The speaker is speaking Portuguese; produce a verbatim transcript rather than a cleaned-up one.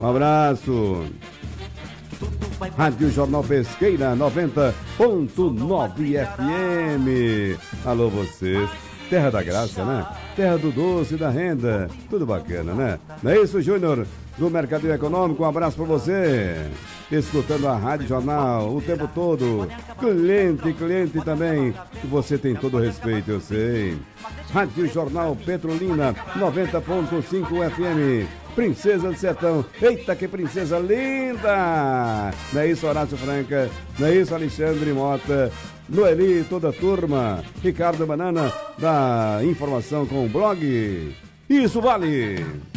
Um abraço. Rádio Jornal Pesqueira noventa ponto nove F M. Alô vocês, terra da graça, né? Terra do doce e da renda, tudo bacana, né? Não é isso, Júnior? Do Mercadinho Econômico, um abraço pra você. Escutando a Rádio Jornal o tempo todo. Cliente, cliente também. E você tem todo o respeito, eu sei. Rádio Jornal Petrolina noventa ponto cinco F M. Princesa do Sertão. Eita, que princesa linda! Não é isso, Horácio Franca? Não é isso, Alexandre Mota? Noeli, toda a turma. Ricardo Banana, da informação com o blog. Isso vale!